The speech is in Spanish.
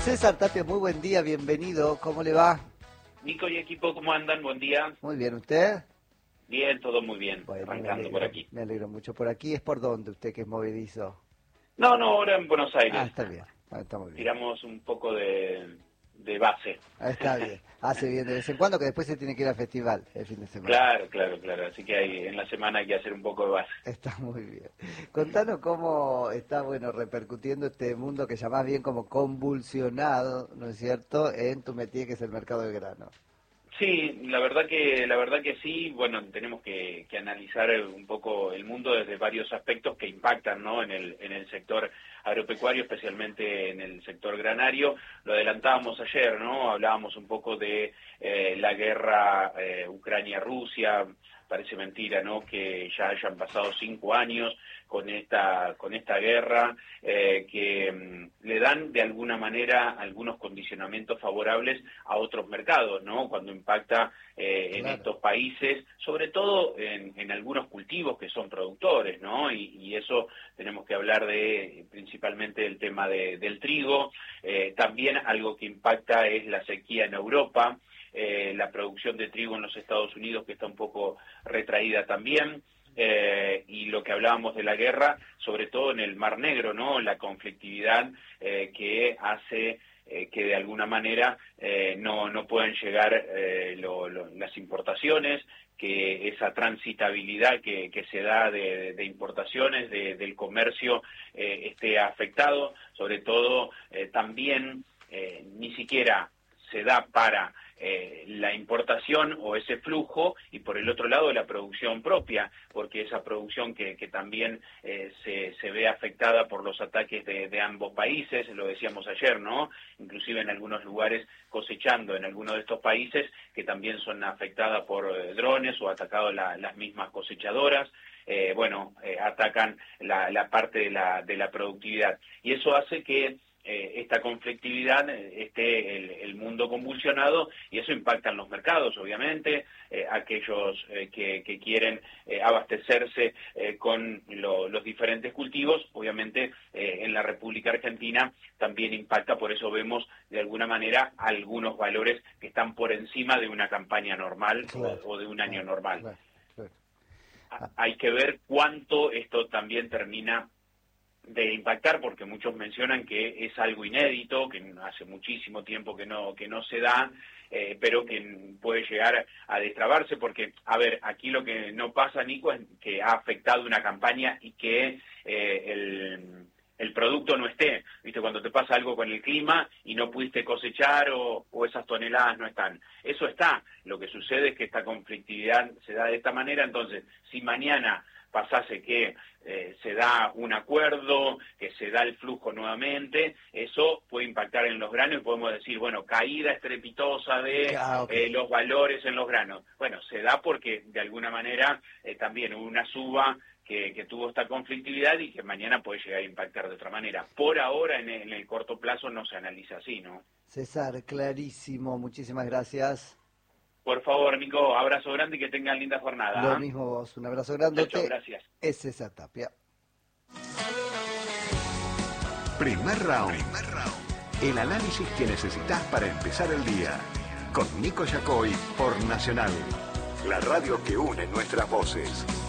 César Tapia, muy buen día, bienvenido. ¿Cómo le va? Nico y equipo, ¿cómo andan? Buen día. Muy bien, ¿usted? Bien, todo muy bien. Bueno, arrancando por aquí. Me alegro mucho. ¿Por aquí es por dónde usted, que es movedizo? No, ahora en Buenos Aires. Está bien. Está muy bien. Tiramos un poco de base. Está bien. Hace bien de vez en cuando, que después se tiene que ir al festival el fin de semana. Claro. Así que en la semana hay que hacer un poco de base. Está muy bien. Contanos cómo está, repercutiendo este mundo que llamás bien como convulsionado, ¿no es cierto?, en tu métier, que es el mercado de grano. Sí, la verdad que sí. Bueno, tenemos que analizar un poco el mundo desde varios aspectos que impactan, ¿no?, en el sector agropecuario, especialmente en el sector granario. Lo adelantábamos ayer, ¿no? Hablábamos un poco de la guerra Ucrania-Rusia. Parece mentira, ¿no?, que ya hayan pasado 5 años con esta guerra, que le dan de alguna manera algunos condicionamientos favorables a otros mercados, ¿no?, cuando impacta en estos países, sobre todo en algunos cultivos que son productores, ¿no? Y eso tenemos que hablar de principalmente el tema del trigo. También algo que impacta es la sequía en Europa. La producción de trigo en los Estados Unidos, que está un poco retraída también, y lo que hablábamos de la guerra, sobre todo en el Mar Negro, ¿no?, la conflictividad que hace que de alguna manera no puedan llegar las importaciones, que esa transitabilidad que se da de importaciones, del comercio, esté afectado. Sobre todo también ni siquiera se da para la importación o ese flujo, y por el otro lado la producción propia, porque esa producción que también se ve afectada por los ataques de ambos países, lo decíamos ayer, ¿no? Inclusive en algunos lugares cosechando en algunos de estos países que también son afectadas por drones o atacados las mismas cosechadoras. Atacan la parte de la productividad, y eso hace que esta conflictividad esté el mundo convulsionado, y eso impacta en los mercados, obviamente. Aquellos que quieren abastecerse con los diferentes cultivos, obviamente en la República Argentina también impacta. Por eso vemos de alguna manera algunos valores que están por encima de una campaña normal, o de un año normal. Claro. Hay que ver cuánto esto también termina de impactar, porque muchos mencionan que es algo inédito, que hace muchísimo tiempo que no se da, pero que puede llegar a destrabarse, porque, a ver, aquí lo que no pasa, Nico, es que ha afectado una campaña y que el producto no esté. ¿Viste? Cuando te pasa algo con el clima y no pudiste cosechar, o esas toneladas no están. Eso está. Lo que sucede es que esta conflictividad se da de esta manera. Entonces, si mañana pasase que se da un acuerdo, que se da el flujo nuevamente, eso puede impactar en los granos, y podemos decir, bueno, caída estrepitosa de los valores en los granos. Bueno, se da porque de alguna manera también hubo una suba que tuvo esta conflictividad, y que mañana puede llegar a impactar de otra manera. Por ahora, en el corto plazo, no se analiza así, ¿no? César, clarísimo, muchísimas gracias. Por favor, Nico, abrazo grande y que tengan linda jornada. Lo mismo vos, un abrazo grande. Chau, gracias. Es César Tapia. Primer round. El análisis que necesitas para empezar el día. Con Nico Yacoy por Nacional. La radio que une nuestras voces.